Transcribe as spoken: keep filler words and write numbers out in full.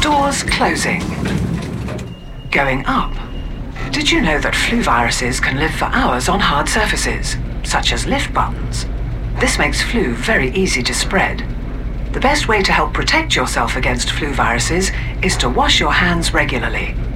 Doors closing. Going up. Did you know that flu viruses can live for hours on hard surfaces, such as lift buttons? This makes flu very easy to spread. The best way to help protect yourself against flu viruses is to wash your hands regularly.